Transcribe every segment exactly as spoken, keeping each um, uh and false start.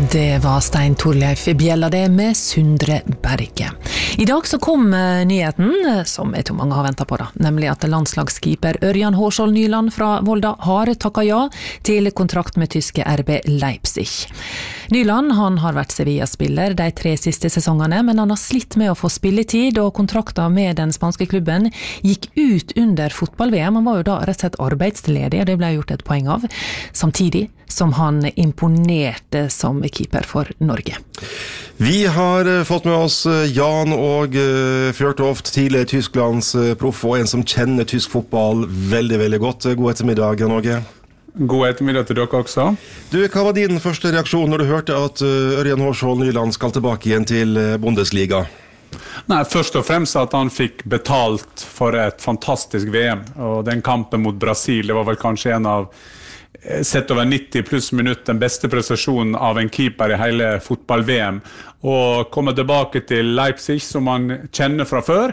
Det var Stein Torleif Bjella det med Sundre Berge. I dag så kom nyheten, som jeg tror mange har ventet på da, nemlig at landslagskeeper Ørjan Hårskjold Nyland fra Volda har takket ja til kontrakt med tyske R B Leipzig. Nyland han har vært Sevilla-spiller de tre siste sesongene, men han har slitt med å få spilletid, og kontrakten med den spanske klubben gikk ut under fotball-V M. Han var jo da rett og slett arbeidsledig, og det ble gjort et poeng av, samtidig som han imponerte som keeper for Norge. Vi har fått med oss Jan Åge Fjørtoft, tidligere Tysklands proff og en som kjenner tysk fotball veldig, veldig godt. God ettermiddag, Jan Åge. God ettermiddag til dere også. Du, hva var din første reaksjon når du hørte at Ørjan Hårskjold Nyland skal tilbake igjen til Bundesliga? Nei, først og fremst at han fikk betalt for et fantastisk V M, og den kampen mot Brasil, det var vel kanskje en av sett over nitti pluss minutt den beste prestasjonen av en keeper i hele fotball-V M, og komme tilbake til Leipzig som han kjenner fra før,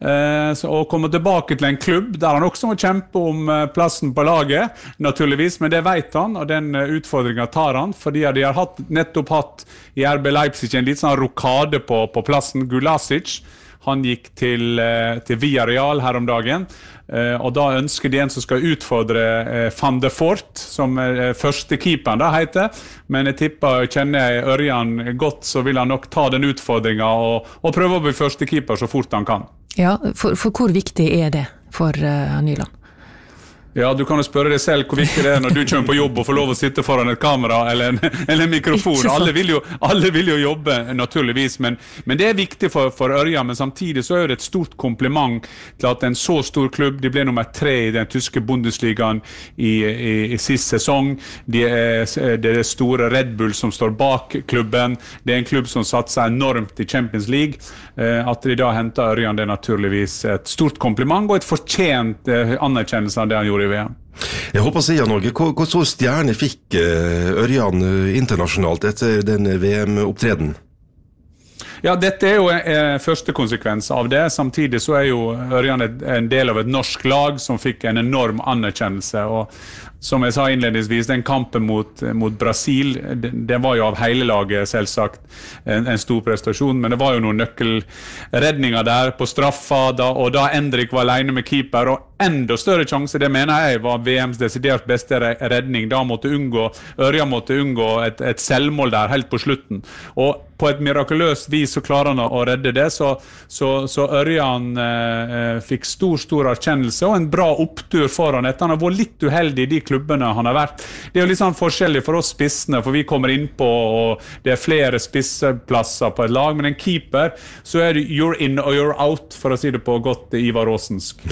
og komme tilbake til en klubb der han også må kjempe om plassen på laget, naturligvis, men det vet han, og den utfordringen tar han, fordi de har hatt, nettopp hatt i R B Leipzig en litt sånn rokade på, på plassen. Gulasic, han gikk til, til Villarreal her om dagen, og da ønsker de en som skal utfordre Van de Fort, som første keeperen da heter, men jeg tipper, kjenner jeg Ørjan godt, så vil han nok ta den utfordringen og, og prøve å bli første keeper så fort han kan. Ja, for, for hvor viktig er det for uh, Nyland? Ja, du kan jo spørre deg selv hvor viktig det er når du kommer på jobb og får lov å sitte foran et kamera eller en, eller en mikrofon. Alle vil, jo, alle vil jo jobbe, naturligvis, men, men det er viktig for, for Ørjan, men samtidig så er det et stort kompliment til at en så stor klubb, de ble nummer tre i den tyske Bundesligaen i, i, i sist sesong. De er, det er store Red Bull som står bak klubben. Det er en klubb som satser enormt i Champions League. At de da henter Ørjan, det er naturligvis et stort kompliment og et fortjent anerkjennelse av det han gjorde i V M. Jeg håper å si, Jan Åge, hvor, hvor så stjerne fikk Ørjan internasjonalt etter den V M-opptreden? Ja, dette er jo en første konsekvens av det. Samtidig så er jo Ørjan en del av et norsk lag som fikk en enorm anerkjennelse, og som jeg sa innledningsvis, den kampen mot, mot Brasil, den, den var jo av hele laget selvsagt en, en stor prestasjon, men det var jo noen nøkkelredninger der på straffa, da, og da Endrik var alene med keeper, og enda større sjanse, det mener jeg var V Ms desidert beste redning. Da måtte unngå, Ørjan måtte unngå et, et selvmål der helt på slutten, og på et mirakuløst vis så klarer han å redde det, så, så, så Ørjan eh, fikk stor, stor erkjennelse og en bra opptur foran etter. Han har vært litt uheldig i de klubbene han har vært. Det er jo litt sånn forskjellig for oss spissene, for vi kommer inn på, og det er flere spisseplasser på et lag, men en keeper, så er det you're in or you're out, for å si det på godt Ivar Aasensk.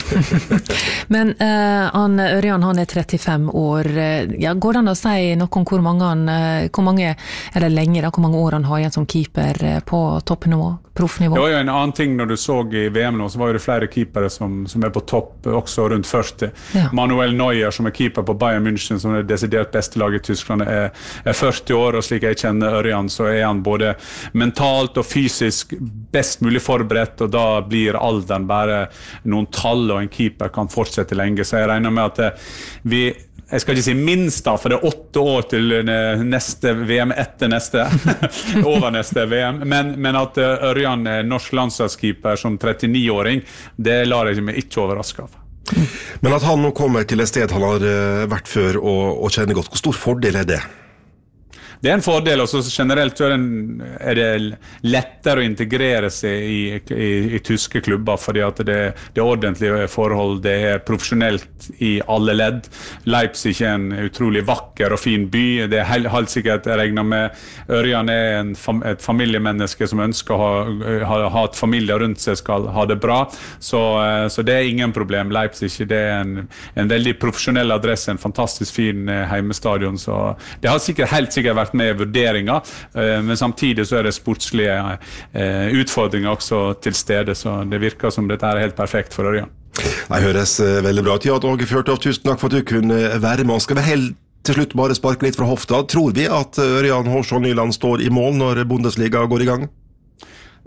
Men uh, han, Ørjan, han er trettifem år. Ja, går det an å si noe om hvor mange, han, hvor mange, eller lenge da, hvor mange år han har igjen som keeper på toppnivå, proffnivå? Det var jo en annen ting når du så i V M nå, så var det flere keepere som, som er på topp, også rundt førti. Ja. Manuel Neuer, som er keeper på Bayern München, som er desidert beste lag i Tyskland, er, er førti år, og slik jeg kjenner Ørjan, så er han både mentalt og fysisk best mulig forberedt, og da blir alderen bare noen tall, og en keeper kan fortsette lenge, så jeg regner med at det, vi, jeg skal ikke si minst da, for det er åtte år til neste V M etter neste, over neste V M, men, men at Ørjan er norsk landslagskeeper som trettini-åring, det lar jeg meg ikke overraske av. Men at han nå kommer til et sted han har vært før og, og kjenner godt, hvor stor fordel er det? Det er en fordel, og så generelt så er, den, er det lettere å integrere seg i, i, i tyske klubber, fordi at det, det er ordentlige forhold, det er profesjonelt i alle ledd. Leipzig er en utrolig vakker og fin by, det er helt sikkert jeg regner med. Ørjan er en, et familiemenneske som ønsker å ha, ha, ha et familie rundt seg, skal ha det bra, så, så det er ingen problem. Leipzig, det er en, en veldig profesjonell adresse, en fantastisk fin heimestadion, så det har sikkert, helt sikkert vært med vurderinger, men samtidig så er det sportslige utfordringer også til stede, så det virker som dette er helt perfekt for Ørjan. Det høres veldig bra til. Åge Fjørtoft, tusen takk for at du kunne være med. Skal vi helt til slutt bare sparke litt fra hofta? Tror vi at Ørjan Hårskjold Nyland står i mål når Bundesliga går i gang?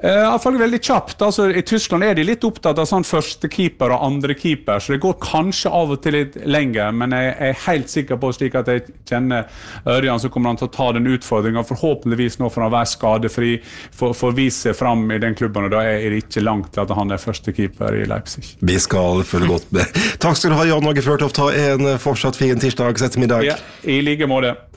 I hvert fall veldig kjapt. Altså, I Tyskland er de litt opptatt av sånn første keeper og andre keeper, så det går kanskje av og til litt lenger, men jeg er helt sikker på, slik at jeg kjenner Ørjan, så kommer han til å ta den utfordringen, forhåpentligvis nå for å være skadefri, for, for å vise seg frem i den klubben, og da er det ikke langt til at han er første keeper i Leipzig. Vi skal følge godt med. Takk skal du ha, Jan Åge Fjørtoft. Ha en fortsatt fin tirsdags ettermiddag. Ja, i like måte.